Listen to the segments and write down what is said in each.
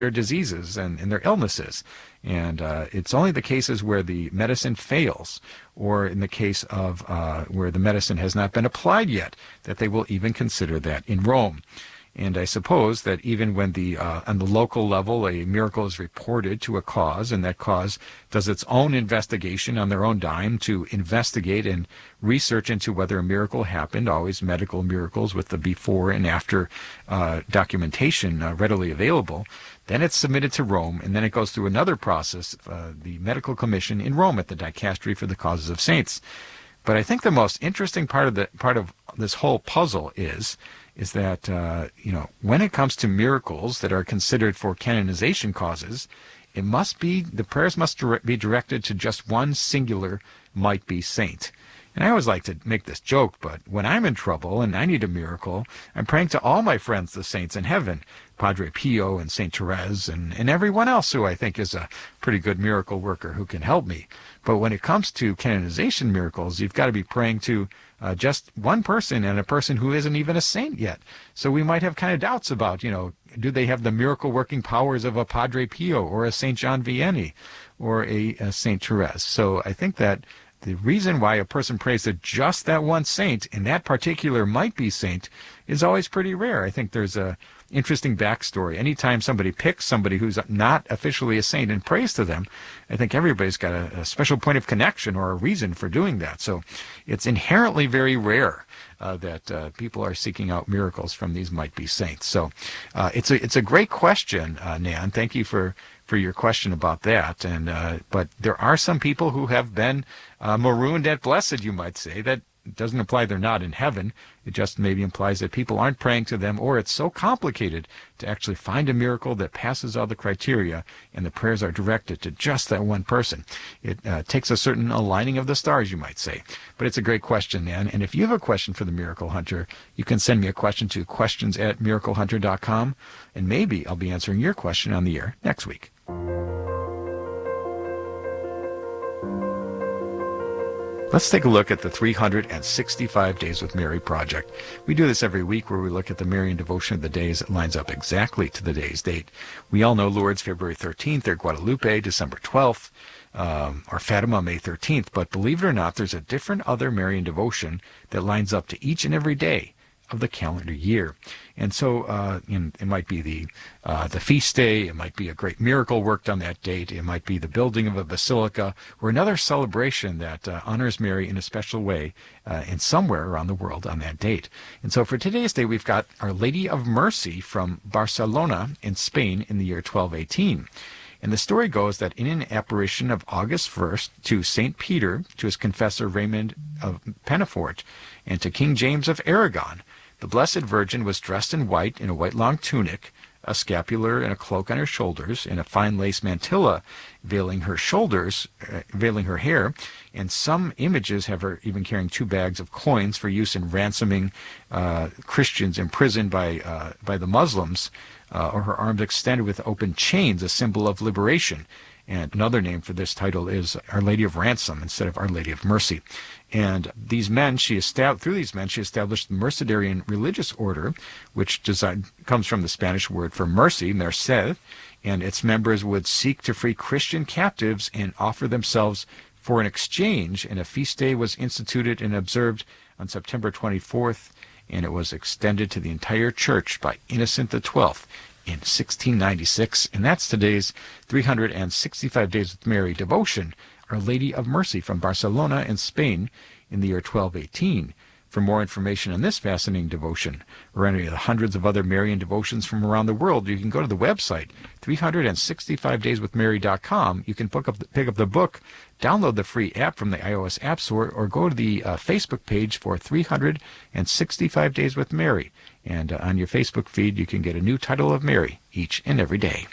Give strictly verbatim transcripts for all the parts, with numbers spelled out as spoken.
their diseases and, and their illnesses. And uh, it's only the cases where the medicine fails, or in the case of uh, where the medicine has not been applied yet, that they will even consider that in Rome. And I suppose that even when the uh, on the local level a miracle is reported to a cause, and that cause does its own investigation on their own dime to investigate and research into whether a miracle happened, always medical miracles with the before and after uh, documentation uh, readily available, then it's submitted to Rome, and then it goes through another process, uh, the medical commission in Rome at the Dicastery for the Causes of Saints. But I think the most interesting part of the part of this whole puzzle is is that, uh, you know, when it comes to miracles that are considered for canonization causes, it must be, the prayers must dire- be directed to just one singular might-be saint. And I always like to make this joke, but when I'm in trouble and I need a miracle, I'm praying to all my friends, the saints in heaven, Padre Pio and Saint Therese and, and everyone else who I think is a pretty good miracle worker who can help me. But when it comes to canonization miracles, you've got to be praying to uh, just one person, and a person who isn't even a saint yet. So we might have kind of doubts about, you know, do they have the miracle working powers of a Padre Pio or a Saint John Vianney or a, a Saint Therese? So I think that the reason why a person prays to just that one saint, and that particular might-be saint, is always pretty rare. I think there's a interesting backstory. Anytime somebody picks somebody who's not officially a saint and prays to them, I think everybody's got a, a special point of connection or a reason for doing that. So it's inherently very rare uh, that uh, people are seeking out miracles from these might-be saints. So uh, it's a it's a great question, uh, Nan. Thank you for for your question about that. And uh, but there are some people who have been uh, marooned at blessed, you might say. That doesn't imply they're not in heaven. It just maybe implies that people aren't praying to them, or it's so complicated to actually find a miracle that passes all the criteria, and the prayers are directed to just that one person. It uh, takes a certain aligning of the stars, you might say. But it's a great question, Nan. And if you have a question for the Miracle Hunter, you can send me a question to questions at miracle hunter dot com, and maybe I'll be answering your question on the air next week. Let's take a look at the three hundred sixty-five Days with Mary project. We do this every week, where we look at the Marian devotion of the days that lines up exactly to the day's date. We all know Lourdes, February thirteenth, or Guadalupe, December twelfth, um, or Fatima, May thirteenth. But believe it or not, there's a different other Marian devotion that lines up to each and every day of the calendar year. And so uh, in, it might be the uh, the feast day, it might be a great miracle worked on that date, it might be the building of a basilica, or another celebration that uh, honors Mary in a special way uh, in somewhere around the world on that date. And so for today's day, we've got Our Lady of Mercy from Barcelona in Spain in the year twelve eighteen. And the story goes that in an apparition of August first to Saint Peter, to his confessor Raymond of Pennafort, and to King James of Aragon, the Blessed Virgin was dressed in white, in a white long tunic, a scapular and a cloak on her shoulders, and a fine lace mantilla veiling her shoulders, uh, veiling her hair, and some images have her even carrying two bags of coins for use in ransoming uh, Christians imprisoned by uh, by the Muslims, uh, or her arms extended with open chains, a symbol of liberation. And another name for this title is Our Lady of Ransom instead of Our Lady of Mercy. And these men, she established, through these men, she established the Mercedarian religious order, which design, comes from the Spanish word for mercy, merced, and its members would seek to free Christian captives and offer themselves for an exchange. And a feast day was instituted and observed on September twenty-fourth, and it was extended to the entire church by Innocent the twelfth in sixteen ninety-six. And that's today's three hundred sixty-five Days with Mary devotion, Our Lady of Mercy from Barcelona in Spain in the year twelve eighteen. For more information on this fascinating devotion, or any of the hundreds of other Marian devotions from around the world, you can go to the website, three hundred sixty-five days with mary dot com. You can pick up, the, pick up the book, download the free app from the iOS App Store, or go to the uh, Facebook page for three hundred sixty-five Days with Mary. And uh, on your Facebook feed, you can get a new title of Mary each and every day.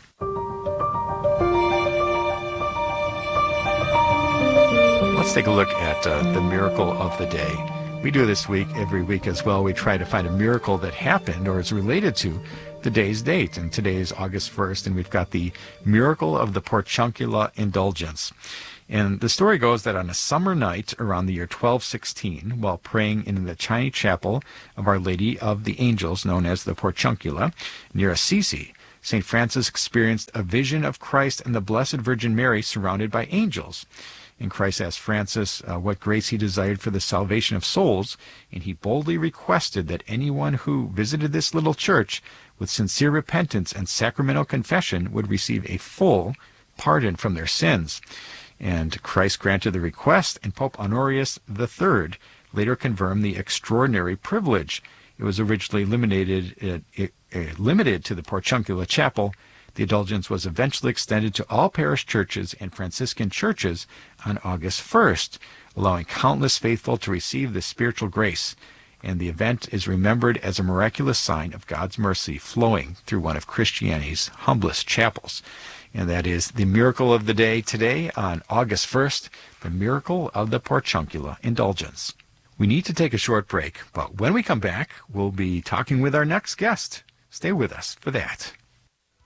Let's take a look at uh, the miracle of the day. We do this week, every week as well. We try to find a miracle that happened or is related to the day's date. And today is August first, and we've got the miracle of the Porciuncula Indulgence. And the story goes that on a summer night around the year twelve sixteen, while praying in the tiny chapel of Our Lady of the Angels, known as the Porciuncula, near Assisi, Saint Francis experienced a vision of Christ and the Blessed Virgin Mary surrounded by angels. And Christ asked Francis uh, what grace he desired for the salvation of souls, and he boldly requested that anyone who visited this little church with sincere repentance and sacramental confession would receive a full pardon from their sins. And Christ granted the request, and Pope Honorius the Third later confirmed the extraordinary privilege. It was originally limited, it, it, it, limited to the Porciuncula Chapel. The indulgence was eventually extended to all parish churches and Franciscan churches on August first, allowing countless faithful to receive this spiritual grace. And the event is remembered as a miraculous sign of God's mercy flowing through one of Christianity's humblest chapels. And that is the miracle of the day today on August first, the miracle of the Porciuncula Indulgence. We need to take a short break, but when we come back, we'll be talking with our next guest. Stay with us for that.